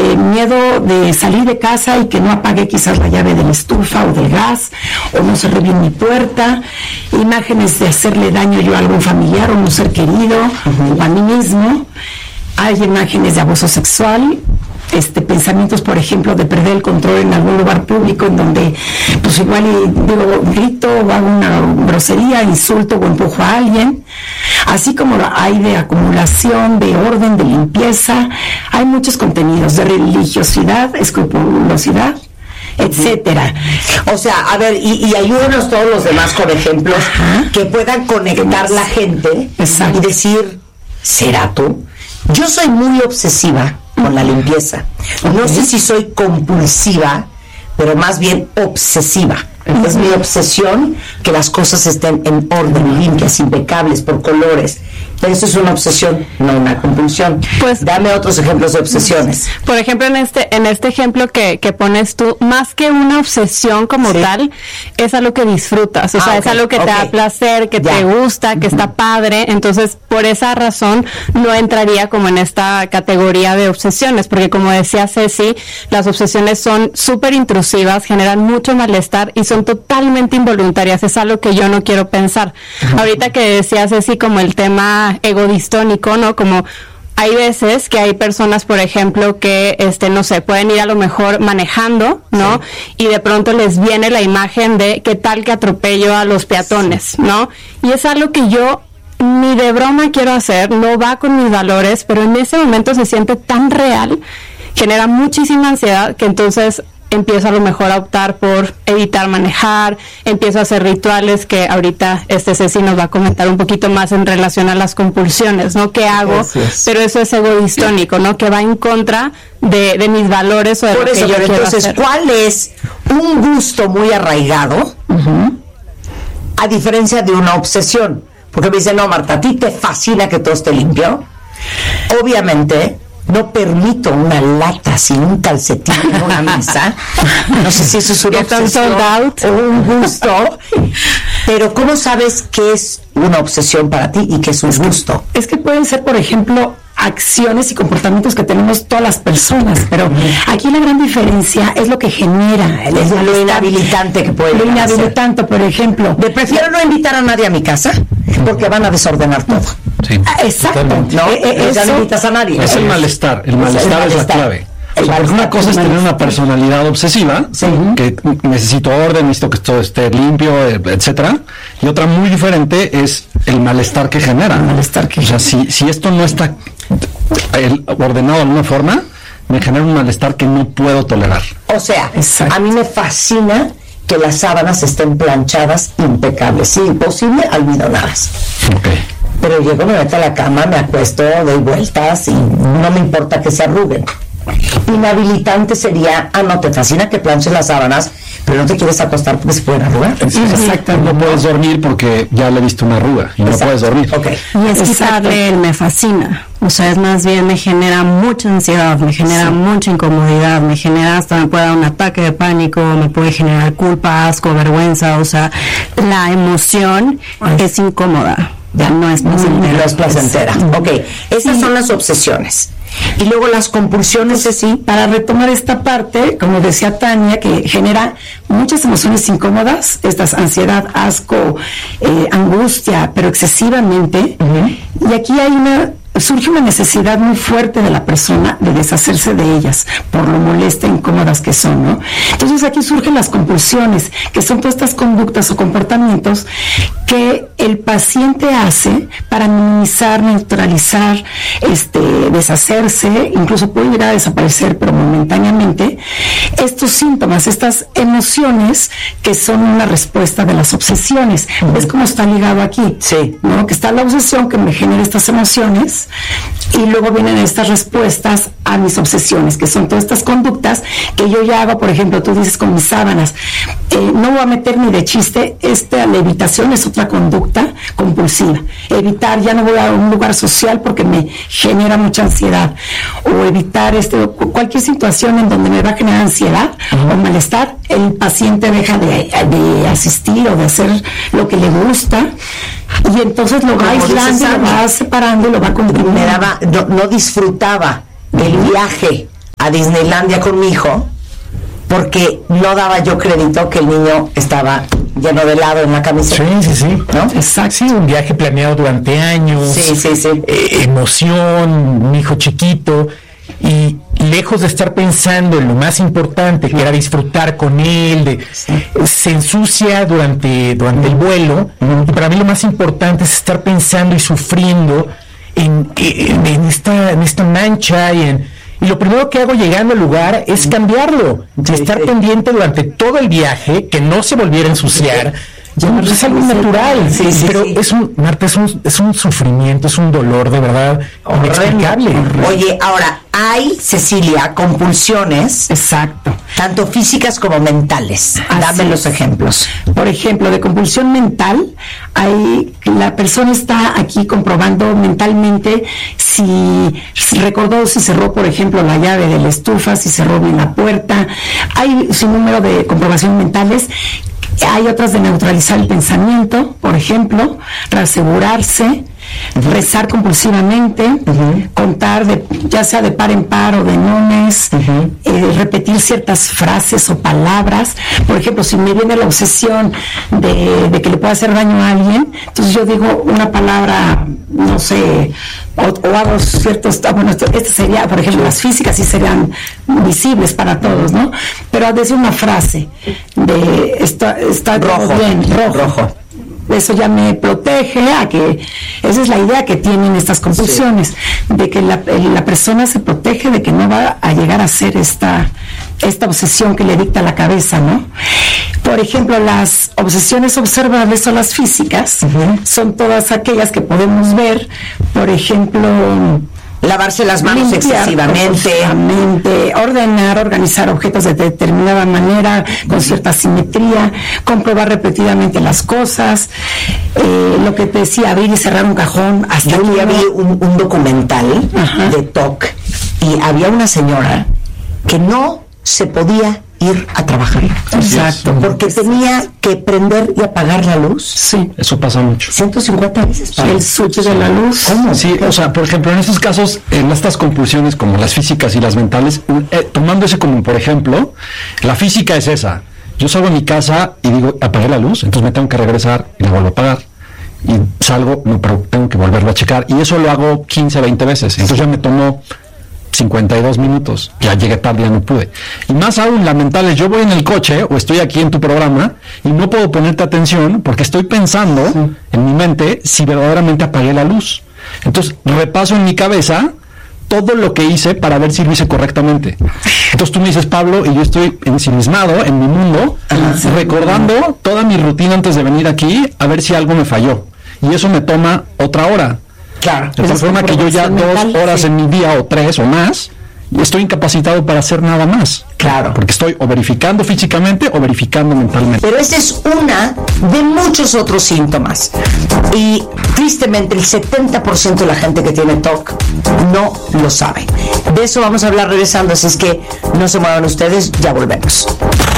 miedo de salir de casa y que no apague quizás la llave de la estufa o del gas, o no cerré bien mi puerta, imágenes de hacerle daño yo a algún familiar o un ser querido, o a mí mismo. Hay imágenes de abuso sexual, pensamientos, por ejemplo, de perder el control en algún lugar público en donde, pues igual grito o hago una grosería, insulto o empujo a alguien, así como hay de acumulación, de orden, de limpieza. Hay muchos contenidos de religiosidad, escrupulosidad, etcétera. O sea, a ver, y ayúdenos todos los demás con ejemplos que puedan conectar la gente. Exacto. Y decir, ¿será tú? Yo soy muy obsesiva con la limpieza. No sé si soy compulsiva, pero más bien obsesiva. Es mi obsesión que las cosas estén en orden, limpias, impecables, por colores. Eso es una obsesión, no una compulsión. Pues, dame otros ejemplos de obsesiones. Por ejemplo, en este ejemplo que pones tú, más que una obsesión como tal, es algo que disfrutas, o sea, es algo que te da placer, que te gusta, que está padre. Entonces, por esa razón, no entraría como en esta categoría de obsesiones, porque como decía Ceci, las obsesiones son súper intrusivas, generan mucho malestar y son totalmente involuntarias. Es algo que yo no quiero pensar. Ahorita que decía Ceci como el tema ego distónico, ¿no? Como hay veces que hay personas, por ejemplo, que, no sé, pueden ir a lo mejor manejando, ¿no? Y de pronto les viene la imagen de qué tal que atropello a los peatones, ¿no? Y es algo que yo ni de broma quiero hacer, no va con mis valores, pero en ese momento se siente tan real, genera muchísima ansiedad, que entonces empiezo a lo mejor a optar por evitar manejar, empiezo a hacer rituales que ahorita Ceci nos va a comentar un poquito más en relación a las compulsiones, ¿no? ¿Qué hago? Pero eso es ego distónico, ¿no? Que va en contra de mis valores o de por lo eso, que yo quiero entonces, hacer. ¿cuál es un gusto muy arraigado a diferencia de una obsesión? Porque me dicen, no, Marta, ¿a ti te fascina que todo esté limpio? Obviamente no permito una lata sin un calcetín en una mesa. No sé si eso es una obsesión o un gusto, pero ¿cómo sabes qué es una obsesión para ti y qué es un gusto? Es que pueden ser, por ejemplo, acciones y comportamientos que tenemos todas las personas, pero aquí la gran diferencia es lo que genera, es lo inhabilitante que puede lo inhabilitante, por ejemplo. Prefiero no invitar a nadie a mi casa porque van a desordenar todo. Sí, exacto. No, ya no invitas a nadie. Es el malestar. El malestar es la clave. Porque una cosa es tener una personalidad obsesiva, que necesito orden, necesito que todo esté limpio, etcétera, y otra muy diferente es el malestar que genera. O sea, si esto no está ordenado de alguna forma, me genera un malestar que no puedo tolerar. O sea, a mí me fascina que las sábanas estén planchadas impecables, sí, imposible almidonadas. Pero llego, me meto a la cama, me acuesto, doy vueltas y no me importa que se arruguen. Inhabilitante sería, no te fascina que planches las sábanas, pero no te quieres acostar porque se pueden arrugar. Exacto, no puedes dormir porque ya le viste una arruga y no puedes dormir. Y es quitarle el me fascina. O sea, es más bien me genera mucha ansiedad, me genera mucha incomodidad, me genera hasta me puede dar un ataque de pánico, me puede generar culpa, asco, vergüenza. O sea, la emoción es incómoda. Ya no es placentera. No es placentera. Esas son las obsesiones. Y luego las compulsiones, para retomar esta parte, como decía Tania, que genera muchas emociones incómodas, estas ansiedad, asco, angustia, pero excesivamente. Y aquí surge una necesidad muy fuerte de la persona de deshacerse de ellas por lo molesta e incómodas que son, ¿no? Entonces aquí surgen las compulsiones, que son todas estas conductas o comportamientos que el paciente hace para minimizar, neutralizar, deshacerse, incluso puede llegar a desaparecer, pero momentáneamente, estos síntomas, estas emociones que son una respuesta de las obsesiones. ¿Ves cómo está ligado aquí? ¿No? Que está la obsesión que me genera estas emociones y luego vienen estas respuestas a mis obsesiones, que son todas estas conductas que yo ya hago. Por ejemplo, tú dices con mis sábanas, no voy a meter ni de chiste, la evitación es otra conducta compulsiva. Evitar, ya no voy a un lugar social porque me genera mucha ansiedad, o evitar cualquier situación en donde me va a generar ansiedad o malestar, el paciente deja de asistir o de hacer lo que le gusta, y entonces lo va aislando, lo va separando y lo va comprimiendo. No disfrutaba del viaje a Disneylandia con mi hijo porque no daba yo crédito que el niño estaba lleno de helado en la camiseta. Sí. ¿No? Exacto. Sí, un viaje planeado durante años. Sí. Emoción, un hijo chiquito. Y lejos de estar pensando en lo más importante, que era disfrutar con él, se ensucia durante el vuelo. Y para mí lo más importante es estar pensando y sufriendo en esta mancha y lo primero que hago llegando al lugar es cambiarlo, estar pendiente durante todo el viaje, que no se volviera a ensuciar. Es algo natural, pero Marta, es un sufrimiento, es un dolor de verdad inexplicable. Oye, ahora, hay, Cecilia, compulsiones. Exacto. Tanto físicas como mentales. Dame los ejemplos. Por ejemplo, de compulsión mental, la persona está aquí comprobando mentalmente si recordó, si cerró, por ejemplo, la llave de la estufa, si cerró bien la puerta. Hay un número de comprobaciones mentales. Hay otras de neutralizar el pensamiento, por ejemplo, reasegurarse, rezar compulsivamente, contar ya sea de par en par o de nones, repetir ciertas frases o palabras. Por ejemplo, si me viene la obsesión de que le pueda hacer daño a alguien, entonces yo digo una palabra, no sé, o hago ciertos, este sería, por ejemplo, las físicas sí serían visibles para todos, ¿no? Pero decir una frase de está rojo, bien, rojo. Eso ya me protege esa es la idea que tienen estas compulsiones, de que la persona se protege de que no va a llegar a ser esta obsesión que le dicta la cabeza, ¿no? Por ejemplo, las obsesiones observables o las físicas son todas aquellas que podemos ver, por ejemplo, lavarse las manos excesivamente, organizar objetos de determinada manera, con cierta simetría, comprobar repetidamente las cosas, lo que te decía, abrir y cerrar un cajón. Yo un día vi un documental de TOC y había una señora que no se podía ir a trabajar. Exacto. Porque tenía que prender y apagar la luz. Sí, eso pasa mucho. 150 veces. El switch de la luz. ¿Cómo? Sí, o sea, por ejemplo, en estos casos, en estas compulsiones como las físicas y las mentales, tomando ese como por ejemplo, la física es esa. Yo salgo de mi casa y digo, apagué la luz, entonces me tengo que regresar y la vuelvo a apagar. Y salgo, no, pero tengo que volverlo a checar. Y eso lo hago 15, 20 veces. Entonces ya me tomó 52 minutos, ya llegué tarde, ya no pude. Y más aún, la mental es, yo voy en el coche o estoy aquí en tu programa y no puedo ponerte atención porque estoy pensando en mi mente si verdaderamente apagué la luz. Entonces repaso en mi cabeza todo lo que hice para ver si lo hice correctamente. Entonces tú me dices, Pablo, y yo estoy ensimismado en mi mundo, recordando toda mi rutina antes de venir aquí, a ver si algo me falló. Y eso me toma otra hora. Claro. De tal forma que yo ya 2 horas en mi día o 3 o más, estoy incapacitado para hacer nada más. Claro. Porque estoy o verificando físicamente o verificando mentalmente. Pero esa es una de muchos otros síntomas. Y tristemente el 70% de la gente que tiene TOC no lo sabe. De eso vamos a hablar regresando, así es que no se muevan ustedes, ya volvemos.